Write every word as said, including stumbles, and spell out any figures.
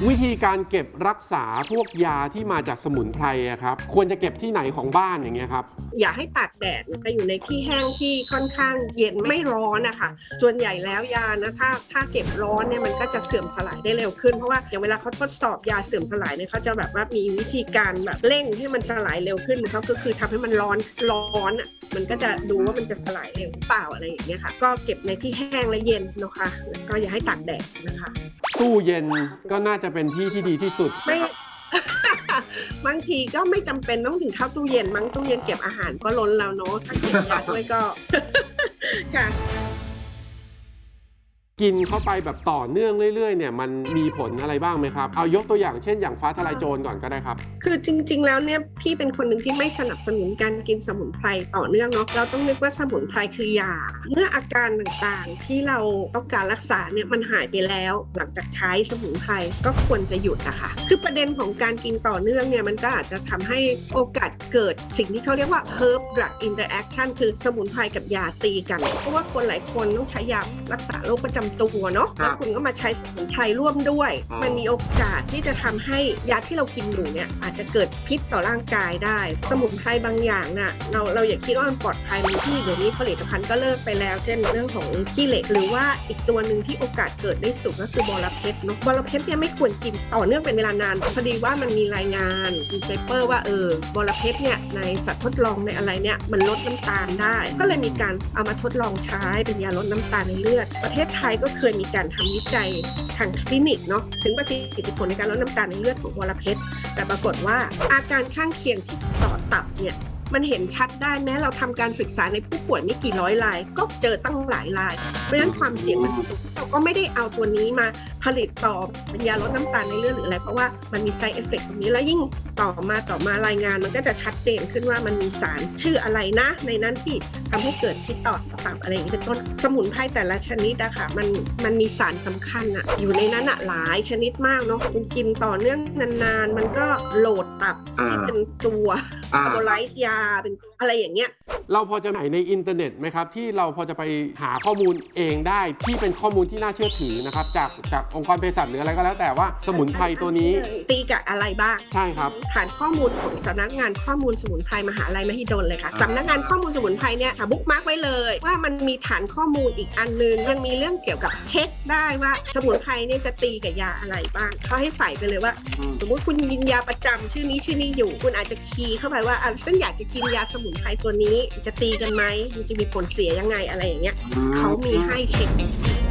วิธีการเก็บรักษาพวกยาที่มาจากสมุนไพรอะครับควรจะเก็บที่ไหนของบ้านอย่างเงี้ยครับอย่าให้ตากแดดนะคะอยู่ในที่แห้งที่ค่อนข้างเย็นไม่ร้อนนะคะส่วนใหญ่แล้วยานะถ้าถ้าเก็บร้อนเนี่ยมันก็จะเสื่อมสลายได้เร็วขึ้นเพราะว่าอย่างเวลาเขาทดสอบยาเสื่อมสลายเนี่ยเขาจะแบบว่ามีวิธีการแบบเร่งให้มันสลายเร็วขึ้นเขาก็คือทำให้มันร้อนร้อนอ่ะมันก็จะดูว่ามันจะสลายเร็วหรือเปล่าอะไรอย่างเงี้ยค่ะก็เก็บในที่แห้งและเย็นนะคะแล้วก็อย่าให้ตากแดดนะคะตู้เย็นก็น่าจะเป็นที่ที่ดีที่สุดไม่ บางทีก็ไม่จำเป็นต้องถึงเข้าตู้เย็นมั้งตู้เย็นเก็บอาหารก็ล้นแล้วเนาะถ้าเก็บยาด้วยก็ ค่ะกินเข้าไปแบบต่อเนื่องเรื่อยๆเนี่ยมันมีผลอะไรบ้างไหมครับเอายกตัวอย่างเช่นอย่างฟ้าทลายโจรก่อนก็ได้ครับคือจริงๆแล้วเนี่ยพี่เป็นคนหนึ่งที่ไม่สนับสนุนการกินสมุนไพรต่อเนื่องเนาะเราต้องนึกว่าสมุนไพรคือยาเมื่ออาการต่างๆที่เราต้องการรักษาเนี่ยมันหายไปแล้วหลังจากใช้สมุนไพรก็ควรจะหยุดนะคะคือประเด็นของการกินต่อเนื่องเนี่ยมันก็อาจจะทำให้โอกาสเกิดสิ่งที่เขาเรียกว่า herb drug interaction คือสมุนไพรกับยาตีกันเพราะว่าคนหลายคนต้องใช้ยารักษาโรคประจำตัวเนาะแล้วคุณก็มาใช้สมุนไพรร่วมด้วยมันมีโอกาสที่จะทำให้ยาที่เรากินอยู่เนี่ยอาจจะเกิดพิษต่อร่างกายได้สมุนไพรบางอย่างน่ะเราเราอย่าคิดว่ามันปลอดภัยมีที่เดี๋ยวนี้ผลิตภัณฑ์ก็เลิกไปแล้วเช่นเรื่องของขี้เหล็กหรือว่าอีกตัวหนึ่งที่โอกาสเกิดได้สูงก็คือบอระเพ็ดเนาะบอระเพ็ดเนี่ยไม่ควรกินต่อเนื่องเป็นเวลานานพอดีว่ามันมีรายงานมีเปเปอร์ว่าเออบอระเพ็ดเนี่ยในสัตว์ทดลองในอะไรเนี่ยมันลดน้ำตาลได้ก็เลยมีการเอามาทดลองใช้เป็นยาลดน้ำตาลในเลือดประเทศไทยก็เคยมีการทำวิจัยทางคลินิกเนาะถึงประสิทธิผลในการลดน้ำตาลในเลือดของบอระเพ็ดแต่ปรากฏว่าอาการข้างเคียงที่ต่อตับเนี่ยมันเห็นชัดได้แม้เราทำการศึกษาในผู้ป่วยไม่กี่ร้อยรายก็เจอตั้งหลายรายเพราะฉะนั้นความเสี่ยงมันสูงเราก็ไม่ได้เอาตัวนี้มาผลิตต่อเป็นยาลดน้ำตาลในเลือดหรืออะไรเพราะว่ามันมี side effect ตรงนี้แล้วยิ่งต่อมาต่อมารายงานมันก็จะชัดเจนขึ้นว่ามันมีสารชื่ออะไรนะในนั้นที่ทำให้เกิดพิษต่อตับอะไรอย่างนี้เป็นต้นสมุนไพรแต่ละชนิดอะค่ะมันมันมีสารสำคัญอะอยู่ในนั้นอะหลายชนิดมากเนาะคุณกินต่อเนื่องนานๆมันก็โหลดตับที่เป็นตัวอะโบไลซ์ยาเป็นอะไรอย่างเงี้ยเราพอจะไหนในอินเทอร์เน็ตไหมครับที่เราพอจะไปหาข้อมูลเองได้ที่เป็นข้อมูลที่น่าเชื่อถือนะครับจากจากองค์กรเภสัชหรืออะไรก็แล้วแต่ว่าสมุนไพรตัวนี้ตีกับอะไรบ้างใช่ครับฐานข้อมูลของสำนักงานข้อมูลสมุนไพรมหาลัยมหิดลเลยค่ะสำนักงานข้อมูลสมุนไพรเนี่ยค่ะบุ๊กมาร์กไว้เลยว่ามันมีฐานข้อมูลอีกอันนึงยังมีเรื่องเกี่ยวกับเช็คได้ว่าสมุนไพรเนี่ยจะตีกับยาอะไรบ้างเขาให้ใส่ไปเลยว่าสมมติคุณกินยาประจำชื่อนี้ชื่อนี้อยู่คุณอาจจะคีย์เข้าไปว่าอ่ะฉันอยากจะกินยาสมุนไพรตัวนี้จะตีกันไหมมันจะมีผลเสียยังไงอะไรอย่างเงี้ยเขามีให้เช็ค